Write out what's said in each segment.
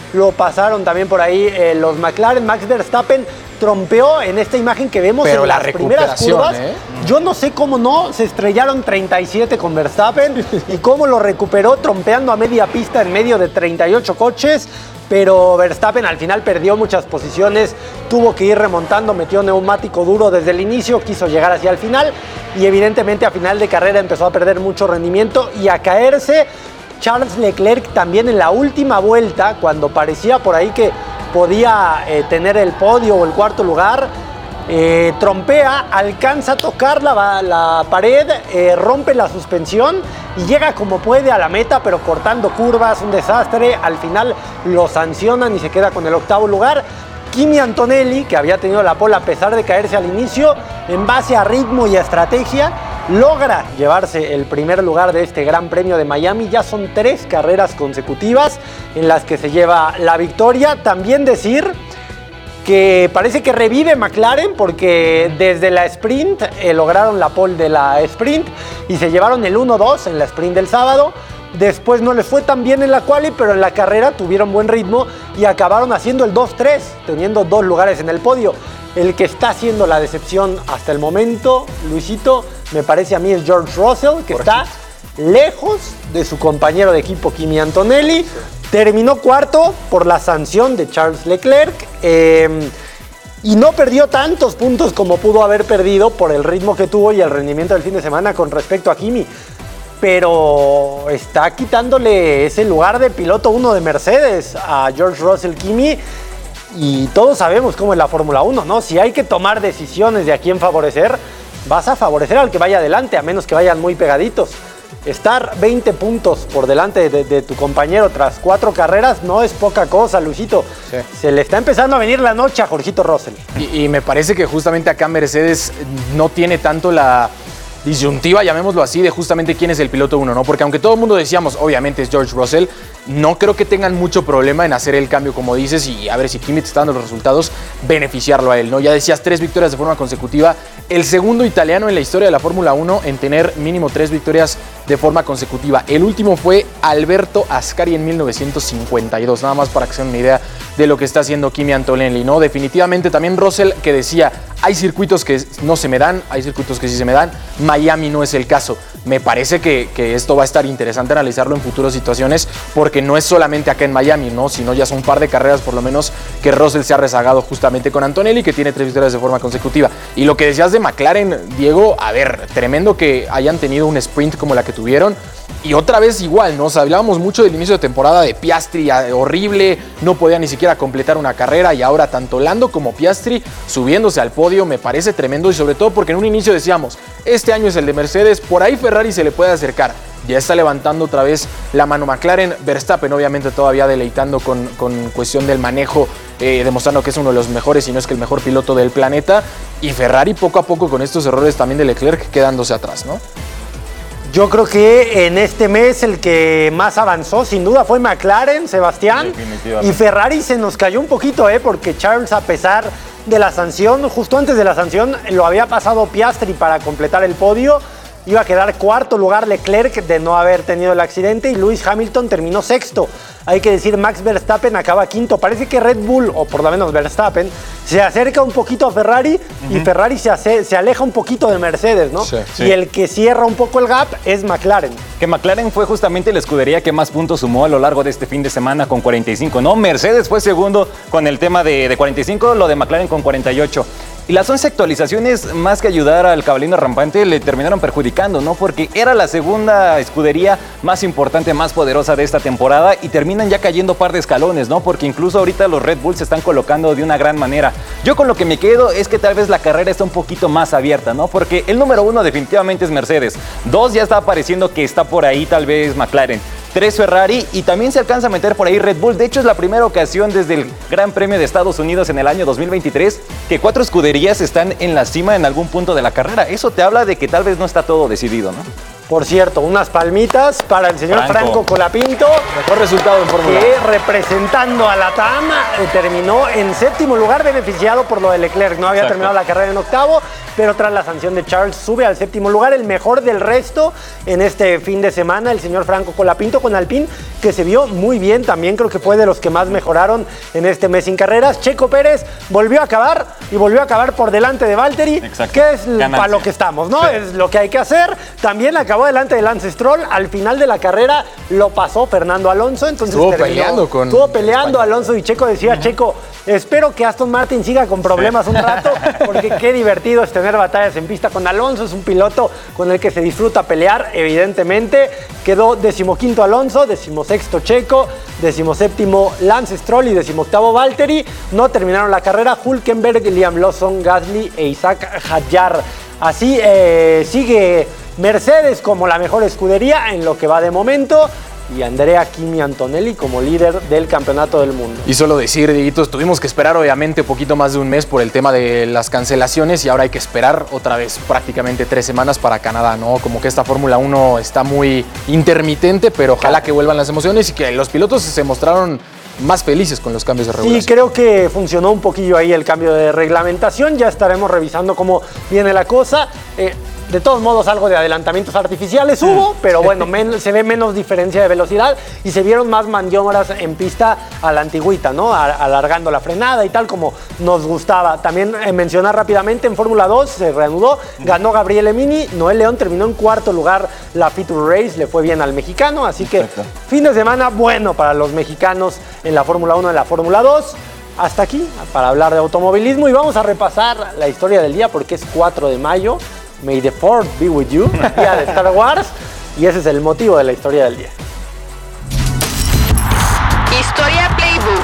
lo pasaron también por ahí los McLaren. Max Verstappen trompeó en esta imagen que vemos en las primeras curvas. Yo no sé cómo no, se estrellaron 37 con Verstappen y cómo lo recuperó trompeando a media pista en medio de 38 coches. Pero Verstappen al final perdió muchas posiciones, tuvo que ir remontando, metió neumático duro desde el inicio, quiso llegar hacia el final y evidentemente a final de carrera empezó a perder mucho rendimiento y a caerse. Charles Leclerc también en la última vuelta, cuando parecía por ahí que podía tener el podio o el cuarto lugar, trompea, alcanza a tocar la pared, rompe la suspensión y llega como puede a la meta, pero cortando curvas, un desastre. Al final lo sancionan y se queda con el octavo lugar. Kimi Antonelli, que había tenido la pole a pesar de caerse al inicio, en base a ritmo y a estrategia, logra llevarse el primer lugar de este Gran Premio de Miami. Ya son 3 carreras consecutivas en las que se lleva la victoria. También decir que parece que revive McLaren porque desde la sprint lograron la pole de la sprint y se llevaron el 1-2 en la sprint del sábado. Después no les fue tan bien en la quali, pero en la carrera tuvieron buen ritmo y acabaron haciendo el 2-3, teniendo 2 lugares en el podio. El que está haciendo la decepción hasta el momento, Luisito, me parece a mí es George Russell, que está lejos de su compañero de equipo Kimi Antonelli. Terminó cuarto por la sanción de Charles Leclerc y no perdió tantos puntos como pudo haber perdido por el ritmo que tuvo y el rendimiento del fin de semana con respecto a Kimi. Pero está quitándole ese lugar de piloto 1 de Mercedes a George Russell Kimi. Y todos sabemos cómo es la Fórmula 1, ¿no? Si hay que tomar decisiones de a quién favorecer, vas a favorecer al que vaya adelante, a menos que vayan muy pegaditos. Estar 20 puntos por delante de tu compañero tras 4 carreras no es poca cosa, Luisito. Sí. Se le está empezando a venir la noche a Jorgito Russell. Y me parece que justamente acá Mercedes no tiene tanto la disyuntiva, llamémoslo así, de justamente quién es el piloto 1, ¿no? Porque aunque todo el mundo decíamos, obviamente es George Russell, no creo que tengan mucho problema en hacer el cambio, como dices, y a ver si Kimi te está dando los resultados, beneficiarlo a él, ¿no? Ya decías 3 victorias de forma consecutiva, el segundo italiano en la historia de la Fórmula 1 en tener mínimo 3 victorias de forma consecutiva. El último fue Alberto Ascari en 1952, nada más para que se den una idea de lo que está haciendo Kimi Antonelli, ¿no? Definitivamente también Russell, que decía, hay circuitos que no se me dan, hay circuitos que sí se me dan, Miami no es el caso. Me parece que esto va a estar interesante analizarlo en futuras situaciones, porque no es solamente acá en Miami, ¿no? Sino ya son un par de carreras por lo menos que Russell se ha rezagado justamente con Antonelli, que tiene 3 victorias de forma consecutiva. Y lo que decías de McLaren, Diego, a ver, tremendo que hayan tenido un sprint como la que tuvieron. Y otra vez igual, ¿no? O sea, hablábamos mucho del inicio de temporada de Piastri, horrible, no podía ni siquiera completar una carrera, y ahora tanto Lando como Piastri subiéndose al podio me parece tremendo, y sobre todo porque en un inicio decíamos, este año es el de Mercedes, por ahí Ferrari se le puede acercar. Ya está levantando otra vez la mano McLaren, Verstappen obviamente todavía deleitando con cuestión del manejo, demostrando que es uno de los mejores, si no es que el mejor piloto del planeta, y Ferrari poco a poco con estos errores también de Leclerc quedándose atrás, ¿no? Yo creo que en este mes el que más avanzó sin duda fue McLaren, Sebastián, y Ferrari se nos cayó un poquito, porque Charles, a pesar de la sanción, justo antes de la sanción lo había pasado Piastri para completar el podio. Iba a quedar cuarto lugar Leclerc de no haber tenido el accidente y Lewis Hamilton terminó sexto. Hay que decir, Max Verstappen acaba quinto. Parece que Red Bull, o por lo menos Verstappen, se acerca un poquito a Ferrari y Ferrari se aleja un poquito de Mercedes, ¿no? Sí. Y el que cierra un poco el gap es McLaren. Que McLaren fue justamente la escudería que más puntos sumó a lo largo de este fin de semana con 45, ¿no? Mercedes fue segundo con el tema de 45, lo de McLaren con 48. Y las 11 actualizaciones, más que ayudar al cabalino rampante, le terminaron perjudicando, ¿no? Porque era la segunda escudería más importante, más poderosa de esta temporada y terminan ya cayendo par de escalones, ¿no? Porque incluso ahorita los Red Bull se están colocando de una gran manera. Yo con lo que me quedo es que tal vez la carrera está un poquito más abierta, ¿no? Porque el número 1 definitivamente es Mercedes. 2 ya está pareciendo que está por ahí tal vez McLaren. 3 Ferrari y también se alcanza a meter por ahí Red Bull. De hecho, es la primera ocasión desde el Gran Premio de Estados Unidos en el año 2023 que 4 escuderías están en la cima en algún punto de la carrera. Eso te habla de que tal vez no está todo decidido, ¿no? Por cierto, unas palmitas para el señor Franco Colapinto. Mejor resultado en Fórmula 1. Que representando a la TAM terminó en 7º lugar, beneficiado por lo de Leclerc. No había terminado la carrera en 8º, pero tras la sanción de Charles sube al 7º lugar. El mejor del resto en este fin de semana, el señor Franco Colapinto con Alpine, que se vio muy bien también. Creo que fue de los que más mejoraron en este mes sin carreras. Checo Pérez volvió a acabar y volvió a acabar por delante de Valtteri, que es para lo que estamos, ¿no? Sí. Es lo que hay que hacer. También acabó delante de Lance Stroll. Al final de la carrera lo pasó Fernando Alonso. Entonces estuvo peleando Alonso y Checo decía, Checo, espero que Aston Martin siga con problemas un rato, porque qué divertido es tener batallas en pista con Alonso. Es un piloto con el que se disfruta pelear, evidentemente. Quedó 15º Alonso, 16º Checo, 17º Lance Stroll y 18º Valtteri. No terminaron la carrera Hülkenberg, Liam Lawson, Gasly e Isaac Hadjar. Así sigue Mercedes como la mejor escudería en lo que va de momento, y Andrea Kimi Antonelli como líder del campeonato del mundo. Y solo decir, Dieguitos, tuvimos que esperar obviamente un poquito más de un mes por el tema de las cancelaciones, y ahora hay que esperar otra vez prácticamente 3 semanas para Canadá, ¿no? Como que esta Fórmula 1 está muy intermitente, pero ojalá que vuelvan las emociones y que los pilotos se mostraron más felices con los cambios de regulación. Sí, creo que funcionó un poquillo ahí el cambio de reglamentación. Ya estaremos revisando cómo viene la cosa. De todos modos, algo de adelantamientos artificiales hubo, pero bueno, se ve menos diferencia de velocidad y se vieron más maniobras en pista a la antigüita, ¿no? Alargando la frenada y tal, como nos gustaba. También mencionar rápidamente, en Fórmula 2 se reanudó, ganó Gabriel Emini, Noel León terminó en 4º lugar la Feature Race, le fue bien al mexicano, así que fin de semana bueno para los mexicanos en la Fórmula 1, en la Fórmula 2. Hasta aquí, para hablar de automovilismo, y vamos a repasar la historia del día porque es 4 de mayo. May the Fourth be with you, día de Star Wars, y ese es el motivo de la historia del día. Historia Playbook.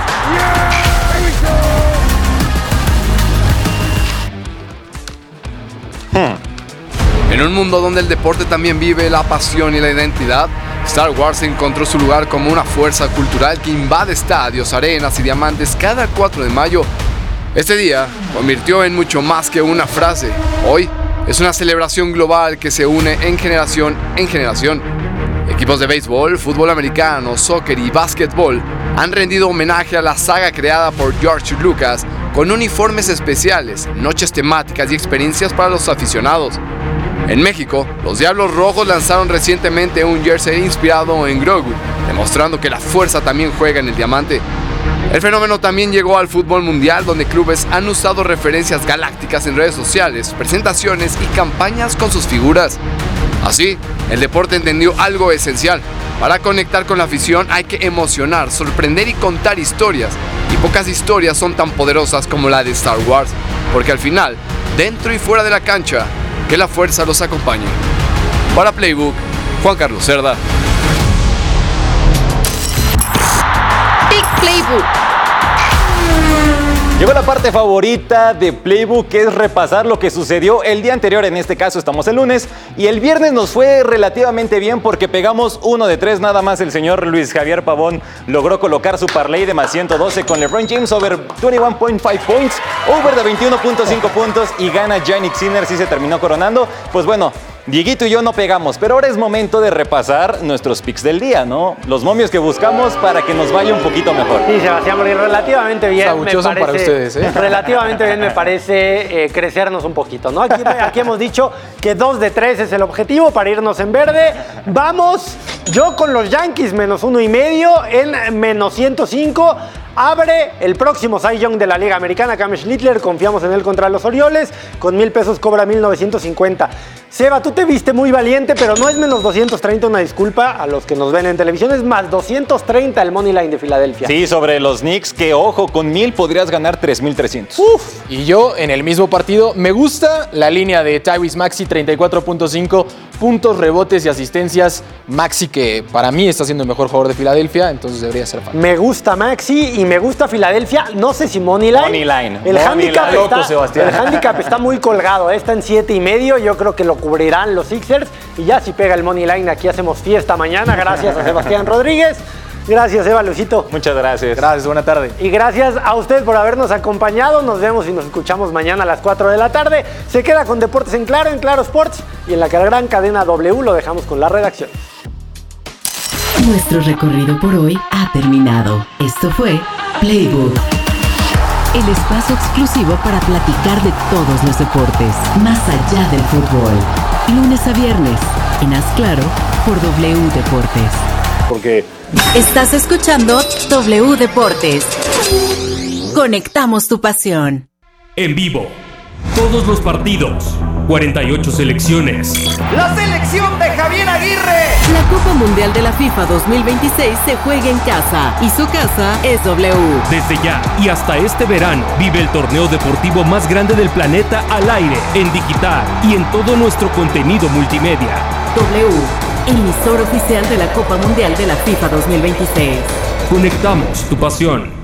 En un mundo donde el deporte también vive la pasión y la identidad, Star Wars encontró su lugar como una fuerza cultural que invade estadios, arenas y diamantes cada 4 de mayo. Este día convirtió en mucho más que una frase. Hoy es una celebración global que se une en generación en generación. Equipos de béisbol, fútbol americano, soccer y básquetbol han rendido homenaje a la saga creada por George Lucas con uniformes especiales, noches temáticas y experiencias para los aficionados. En México, los Diablos Rojos lanzaron recientemente un jersey inspirado en Grogu, demostrando que la fuerza también juega en el diamante. El fenómeno también llegó al fútbol mundial, donde clubes han usado referencias galácticas en redes sociales, presentaciones y campañas con sus figuras. Así, el deporte entendió algo esencial. Para conectar con la afición hay que emocionar, sorprender y contar historias. Y pocas historias son tan poderosas como la de Star Wars, porque al final, dentro y fuera de la cancha, que la fuerza los acompañe. Para Playbook, Juan Carlos Cerda. Playbook. Llegó la parte favorita de Playbook, que es repasar lo que sucedió el día anterior. En este caso estamos el lunes, y el viernes nos fue relativamente bien porque pegamos 1 de 3 nada más. El señor Luis Javier Pavón logró colocar su parlay de más 112 con LeBron James over 21.5 points, over de 21.5 puntos, y gana Yannick Sinner, sí se terminó coronando. Pues bueno, Dieguito y yo no pegamos, pero ahora es momento de repasar nuestros picks del día, ¿no? Los momios que buscamos para que nos vaya un poquito mejor. Sí, Sebastián, relativamente bien. Sabuchoso para ustedes, ¿eh? Relativamente bien me parece crecernos un poquito, ¿no? Aquí hemos dicho que 2 de 3 es el objetivo para irnos en verde. Vamos, yo con los Yankees menos 1.5 en menos 105. Abre el próximo Cy Young de la Liga Americana, Cam Schlittler. Confiamos en él contra los Orioles. Con 1,000 pesos cobra 1,950. Seba, tú te viste muy valiente, pero no es menos 230, una disculpa a los que nos ven en televisión. Es más 230 el money line de Filadelfia. Sí, sobre los Knicks, que ojo, con 1,000 podrías ganar 3,300. Y yo en el mismo partido me gusta la línea de Tyrese Maxey, 34.5 puntos, rebotes y asistencias. Maxey, que para mí está siendo el mejor jugador de Filadelfia, entonces debería ser fan. Me gusta Maxey y me gusta Filadelfia. No sé si money line. Money line. El handicap está muy colgado. Está en 7.5. Yo creo que lo cubrirán los Sixers. Y ya si pega el money line, aquí hacemos fiesta mañana. Gracias a Sebastián Rodríguez. Gracias, Eva, Lucito. Muchas gracias. Gracias, buena tarde. Y gracias a usted por habernos acompañado. Nos vemos y nos escuchamos mañana a las 4 de la tarde. Se queda con Deportes en Claro Sports, y en la gran cadena W lo dejamos con la redacción. Nuestro recorrido por hoy ha terminado. Esto fue Playbook, el espacio exclusivo para platicar de todos los deportes, más allá del fútbol. Lunes a viernes, en Haz Claro, por W Deportes. Porque Estás escuchando W Deportes. Conectamos tu pasión. En vivo, todos los partidos, 48 selecciones. ¡La selección de Javier Aguirre! La Copa Mundial de la FIFA 2026 se juega en casa y su casa es W. Desde ya y hasta este verano, vive el torneo deportivo más grande del planeta al aire, en digital y en todo nuestro contenido multimedia. W, emisor oficial de la Copa Mundial de la FIFA 2026. Conectamos tu pasión.